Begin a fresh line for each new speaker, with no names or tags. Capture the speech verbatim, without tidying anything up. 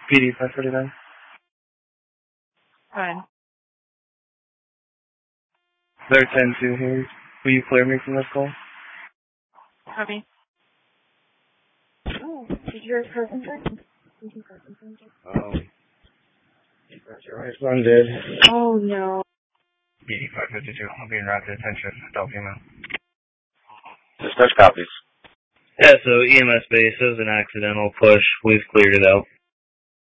P D five forty-nine.
Fine.
They're ten two here. Will you clear me from this call?
Copy. Oh, did you hear Parkinson?
Oh. That's your responded.
Oh, no.
P D five fifty-two. I'm being routed to attention. Adult female.
Dispatch copies.
Yeah, so E M S base, it was an accidental push. We've cleared it out.